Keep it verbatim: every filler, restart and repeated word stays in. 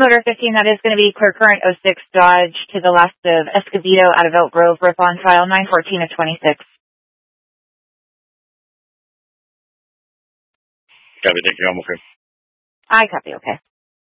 Motor fifteen, that is going to be clear current oh six Dodge to the left of Escobedo out of Elk Grove, rip on file nine fourteen of twenty-six. Copy, thank you, I'm okay. I copy, okay.